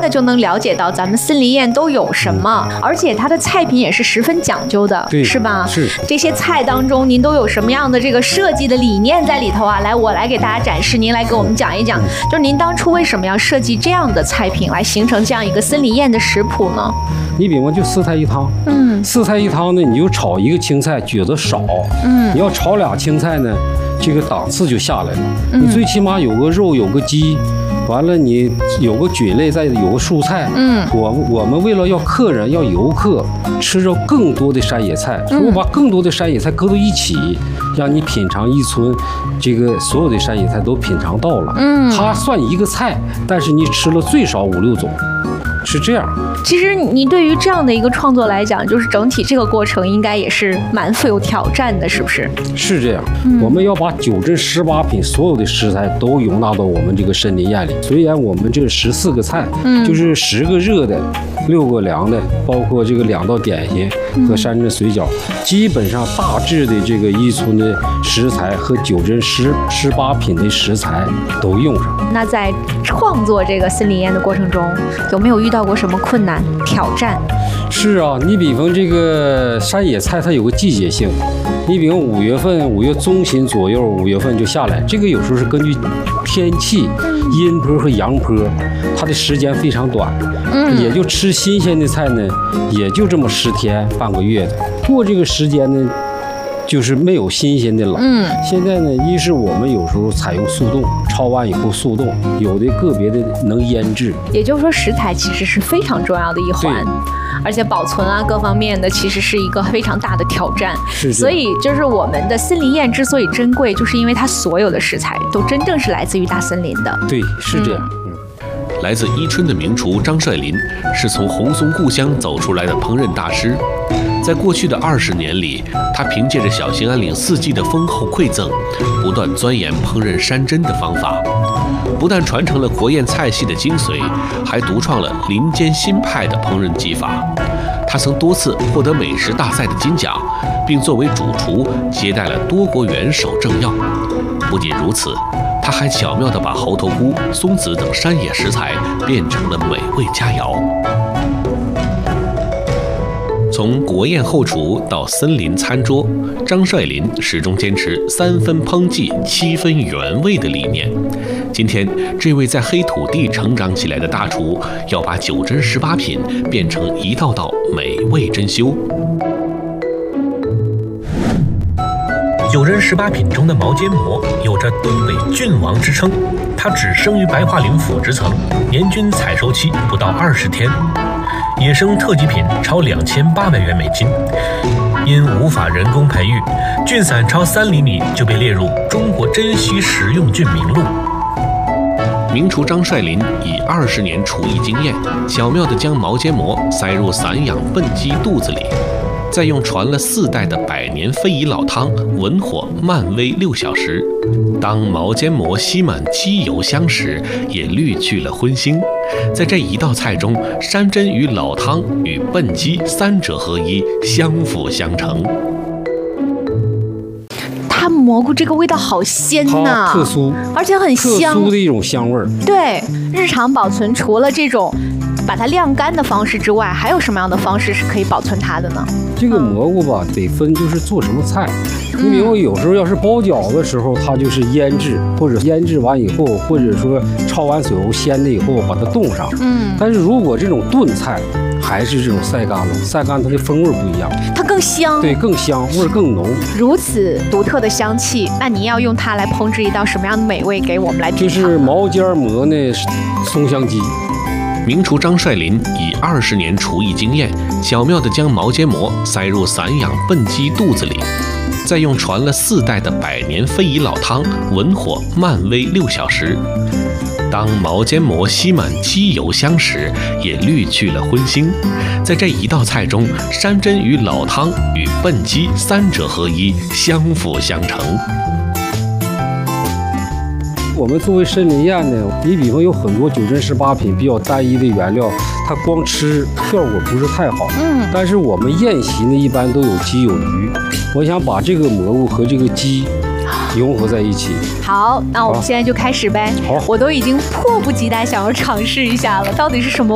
的就能了解到咱们森林宴都有什么，而且它的菜品也是十分讲究的，是吧？ 是。 这些菜当中，您都有什么样的这个设计的理念在里头啊？来，我来给大家展示，您来给我们讲一讲，就是您当初为什么要设计这样的菜品，来形成这样一个森林宴的食谱呢？ 你比方就4菜1汤，4菜1汤呢，你就炒一个青菜觉得少，你要炒俩青菜呢，这个档次就下来了。你最起码有个肉，有个鸡，完了你有个菌类，再有个蔬菜。我们为了要客人要游客吃着更多的山野菜，所以我把更多的山野菜搁到一起，让你品尝一村这个所有的山野菜都品尝到了。它算一个菜，但是你吃了最少5、6种。是这样， 其实你对于这样的一个创作来讲，就是整体这个过程应该也是蛮富有挑战的，是不是？是这样，我们要把9镇18品所有的食材都容纳到我们这个森林宴里。虽然我们这14个菜，就是10个热的，6个凉的，包括这个2道点心和山珍水饺，基本上大致的这个一村的食材和9镇18品的食材都用上。 那在创作这个森林宴的过程中，有没有遇到过什么困难挑战？ 是啊，你比方这个山野菜，它有个季节性。你比方5月份，5月中旬左右，5月份就下来。这个有时候是根据天气、阴坡和阳坡，它的时间非常短，也就吃新鲜的菜呢，也就这么10天半个月的。过这个时间呢，就是没有新鲜的了。现在呢，一是我们有时候采用速冻，焯完以后速冻，有的个别的能腌制。 也就是说，食材其实是非常重要的一环，而且保存啊各方面的其实是一个非常大的挑战。所以就是我们的森林宴之所以珍贵，就是因为它所有的食材都真正是来自于大森林的。 对，是这样。 来自伊春的名厨张帅林是从红松故乡走出来的烹饪大师。在过去的20年里，他凭借着小兴安岭4季的丰厚馈赠，不断钻研烹饪山珍的方法，不但传承了国宴菜系的精髓，还独创了林间新派的烹饪技法。他曾多次获得美食大赛的金奖，并作为主厨接待了多国元首政要。不仅如此，他还巧妙地把猴头菇、松子等山野食材变成了美味佳肴。从国宴后厨到森林餐桌，张帅林始终坚持3分烹技7分原味的理念。今天，这位在黑土地成长起来的大厨，要把9镇18品变成一道道美味珍馐。 9镇18品中的毛尖馍有着东北郡王之称，它只生于白桦林府之层，年均采收期不到20天。野生特级品超2800元美金，因无法人工培育，菌散超3厘米就被列入中国珍稀食用菌名录。 名厨张帅林以20年厨艺经验，巧妙地将毛尖馍塞入散养笨鸡肚子里，再用传了4代的100年非遗老汤文火慢煨6小时。当毛尖馍吸满鸡油香时，也滤去了荤腥。在这一道菜中，山珍与老汤与笨鸡3者合一，相辅相成。 它蘑菇这个味道好鲜呐， 它特殊， 而且很香， 特殊的一种香味儿。 对，日常保存除了这种把它晾干的方式之外，还有什么样的方式是可以保存它的呢？ 这个蘑菇吧，得分就是做什么菜。你比如有时候要是包饺子的时候，它就是腌制，或者腌制完以后，或者说焯完水后鲜了以后把它冻上。但是如果这种炖菜，还是这种晒干了，晒干它的风味不一样， 它更香， 对，更香，味儿更浓。 如此独特的香气，那你要用它来烹制一道什么样的美味给我们来品尝？ 就是毛尖馍呢，松香鸡。 名厨张帅林以20年厨艺经验，巧妙地将毛尖馍塞入散养笨鸡肚子里，再用传了4代的100年非遗老汤文火慢煨6小时。当毛尖馍吸满鸡油香时，也滤去了荤腥。在这一道菜中，山珍与老汤与笨鸡3者合一，相辅相成。 我们作为森林宴呢，你比方有很多9镇18品比较单一的原料，它光吃效果不是太好。但是我们宴席呢，一般都有鸡有鱼，我想把这个蘑菇和这个鸡融合在一起。 好，那我们现在就开始呗。 好， 我都已经迫不及待想要尝试一下了，到底是什么